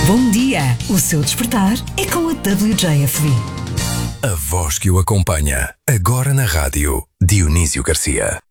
Bom dia! O seu despertar é com a WJFV. A voz que o acompanha, agora na rádio, Dionísio Garcia.